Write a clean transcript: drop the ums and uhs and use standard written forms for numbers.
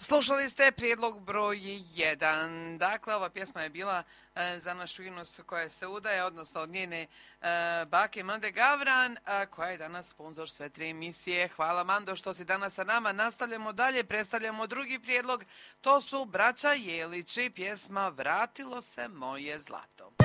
Slušali ste prijedlog broj 1. Dakle, ova pjesma je bila za našu Ines koja se udaje, odnosno od njene bake Mande Gavran, koja je danas sponzor sve tri emisije. Hvala, Mando, što si danas sa nama. Nastavljamo dalje, predstavljamo drugi prijedlog. To su braća Jelići, pjesma Vratilo se moje zlato.